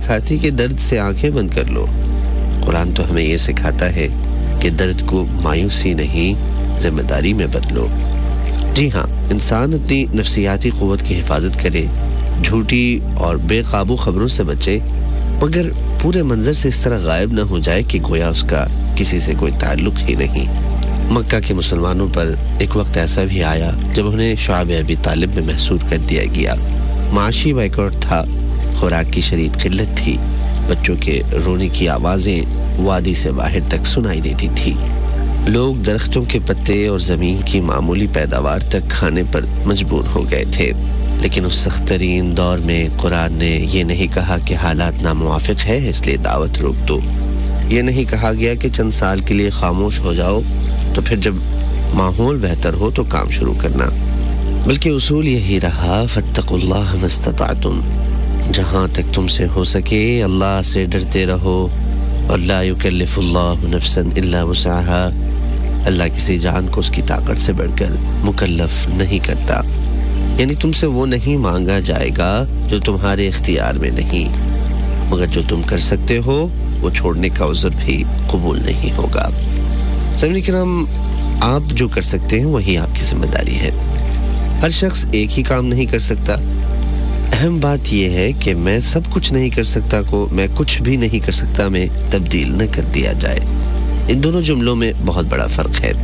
سکھاتی کہ درد سے آنکھیں بند کر لو. قرآن تو ہمیں یہ سکھاتا ہے کہ درد کو مایوسی نہیں ذمہ داری میں بدلو. جی ہاں، انسان اپنی نفسیاتی قوت کی حفاظت کرے، جھوٹی اور بے قابو خبروں سے بچے، مگر پورے منظر سے اس طرح غائب نہ ہو جائے کہ گویا اس کا کسی سے کوئی تعلق ہی نہیں. مکہ کے مسلمانوں پر ایک وقت ایسا بھی آیا جب انہیں شعب ابی طالب میں محصور کر دیا گیا. معاشی بائیکاٹ تھا، خوراک کی شدید قلت تھی، بچوں کے رونے کی آوازیں وادی سے باہر تک سنائی دیتی تھی. لوگ درختوں کے پتے اور زمین کی معمولی پیداوار تک کھانے پر مجبور ہو گئے تھے. لیکن اس سخت ترین دور میں قرآن نے یہ نہیں کہا کہ حالات ناموافق ہے اس لیے دعوت روک دو. یہ نہیں کہا گیا کہ چند سال کے لیے خاموش ہو جاؤ تو پھر جب ماحول بہتر ہو تو کام شروع کرنا، بلکہ اصول یہی رہا فاتقوا اللہ ما استطعتم. جہاں تک تم سے ہو سکے اللہ سے ڈرتے رہو، اور لا یکلف اللہ نفسا الا وسعها. اللہ کسی جان کو اس کی طاقت سے بڑھ کر مکلف نہیں کرتا. یعنی تم سے وہ نہیں مانگا جائے گا جو تمہارے اختیار میں نہیں، مگر جو تم کر سکتے ہو وہ چھوڑنے کا عذر بھی قبول نہیں ہوگا. سامعین کرام، آپ جو کر سکتے ہیں وہی آپ کی ذمہ داری ہے. ہر شخص ایک ہی کام نہیں کر سکتا. اہم بات یہ ہے کہ میں سب کچھ نہیں کر سکتا کو میں کچھ بھی نہیں کر سکتا میں تبدیل نہ کر دیا جائے. ان دونوں جملوں میں بہت بڑا فرق ہے.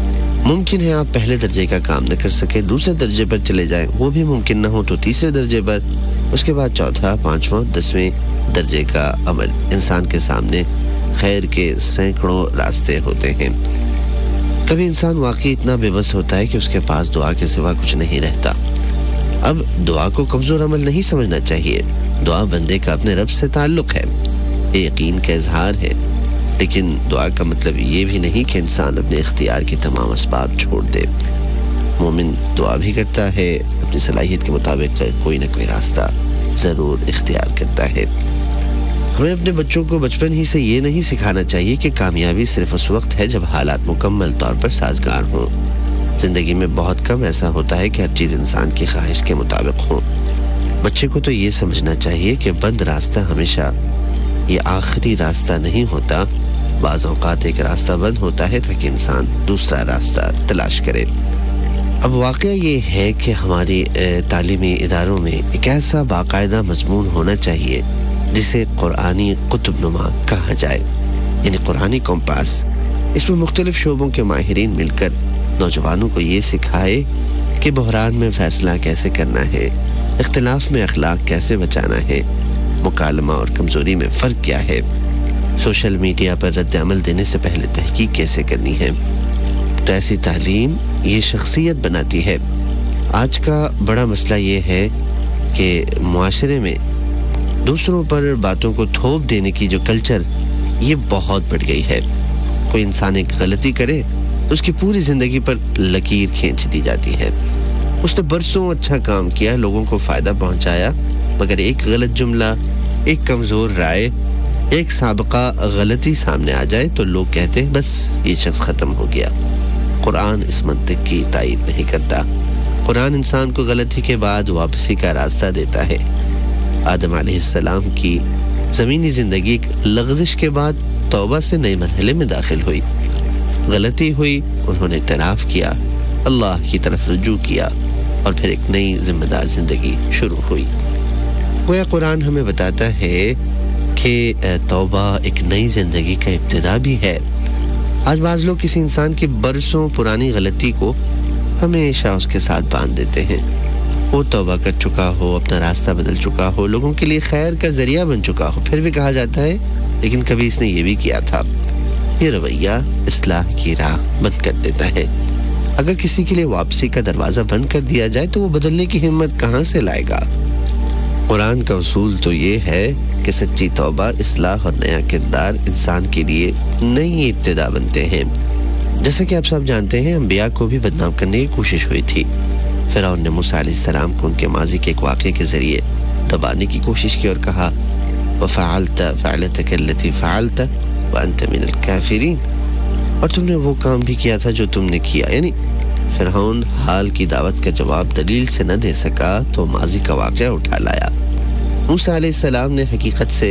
ممکن ہے آپ پہلے درجے کا کام نہ کر سکیں، دوسرے درجے پر چلے جائیں، وہ بھی ممکن نہ ہو تو تیسرے درجے پر، اس کے بعد چوتھا، پانچواں، 10ویں درجے کا عمل. انسان کے سامنے خیر کے سینکڑوں راستے ہوتے ہیں. کبھی انسان واقعی اتنا بے بس ہوتا ہے کہ اس کے پاس دعا کے سوا کچھ نہیں رہتا. اب دعا کو کمزور عمل نہیں سمجھنا چاہیے. دعا بندے کا اپنے رب سے تعلق ہے، یقین کا اظہار ہے. لیکن دعا کا مطلب یہ بھی نہیں کہ انسان اپنے اختیار کی تمام اسباب چھوڑ دے. مومن دعا بھی کرتا ہے، اپنی صلاحیت کے مطابق کوئی نہ کوئی راستہ ضرور اختیار کرتا ہے. ہمیں اپنے بچوں کو بچپن ہی سے یہ نہیں سکھانا چاہیے کہ کامیابی صرف اس وقت ہے جب حالات مکمل طور پر سازگار ہوں. زندگی میں بہت کم ایسا ہوتا ہے کہ ہر چیز انسان کی خواہش کے مطابق ہو. بچے کو تو یہ سمجھنا چاہیے کہ بند راستہ ہمیشہ یہ آخری راستہ نہیں ہوتا. بعض اوقات ایک راستہ بند ہوتا ہے تاکہ انسان دوسرا راستہ تلاش کرے. اب واقعہ یہ ہے کہ ہماری تعلیمی اداروں میں ایک ایسا باقاعدہ مضمون ہونا چاہیے جسے قرآنی قطب نما کہا جائے، یعنی قرآنی کمپاس. اس میں مختلف شعبوں کے ماہرین مل کر نوجوانوں کو یہ سکھائے کہ بحران میں فیصلہ کیسے کرنا ہے، اختلاف میں اخلاق کیسے بچانا ہے، مکالمہ اور کمزوری میں فرق کیا ہے، سوشل میڈیا پر رد عمل دینے سے پہلے تحقیق کیسے کرنی ہے. تو ایسی تعلیم یہ شخصیت بناتی ہے. آج کا بڑا مسئلہ یہ ہے کہ معاشرے میں دوسروں پر باتوں کو تھوپ دینے کی جو کلچر یہ بہت بڑھ گئی ہے. کوئی انسان ایک غلطی کرے تو اس کی پوری زندگی پر لکیر کھینچ دی جاتی ہے. اس نے برسوں اچھا کام کیا، لوگوں کو فائدہ پہنچایا، مگر ایک غلط جملہ، ایک کمزور رائے، ایک سابقہ غلطی سامنے آ جائے تو لوگ کہتے ہیں بس یہ شخص ختم ہو گیا. قرآن اس منطق کی تائید نہیں کرتا. قرآن انسان کو غلطی کے بعد واپسی کا راستہ دیتا ہے. آدم علیہ السلام کی زمینی زندگی ایک لغزش کے بعد توبہ سے نئے مرحلے میں داخل ہوئی. غلطی ہوئی، انہوں نے اعتراف کیا، اللہ کی طرف رجوع کیا، اور پھر ایک نئی ذمہ دار زندگی شروع ہوئی. گویا قرآن ہمیں بتاتا ہے کہ توبہ ایک نئی زندگی کا ابتدا بھی ہے. آج بعض لوگ کسی انسان کی برسوں پرانی غلطی کو ہمیشہ اس کے ساتھ باندھ دیتے ہیں. وہ توبہ کر چکا ہو، اپنا راستہ بدل چکا ہو، لوگوں کے لیے خیر کا ذریعہ بن چکا ہو، پھر بھی کہا جاتا ہے لیکن کبھی اس نے یہ بھی کیا تھا. یہ رویہ اصلاح کی راہ بند کر دیتا ہے. اگر کسی کے لیے واپسی کا دروازہ بند کر دیا جائے تو وہ بدلنے کی ہمت کہاں سے لائے گا؟ قرآن کا اصول تو یہ ہے کہ سچی توبہ، اصلاح اور نیا کردار انسان کے لیے نئی ابتدا بنتے ہیں. جیسا کہ آپ سب جانتے ہیں انبیاء کو بھی بدنام کرنے کی کوشش ہوئی تھی. فرعون نے موسیٰ علیہ السلام کو ان کے ماضی کے ایک واقعے کے ذریعے دبانے کی کوشش کی اور کہا وَفَعَلْتَ فَعْلَتَكَ الَّتِي فَعَلْتَ وَأَنْتَ مِنَ الْكَافِرِينَ، اور تم نے وہ کام بھی کیا تھا جو تم نے کیا. یعنی فرعون حال کی دعوت کا جواب دلیل سے نہ دے سکا تو ماضی کا واقعہ اٹھا لایا. موسیٰ علیہ السلام نے حقیقت سے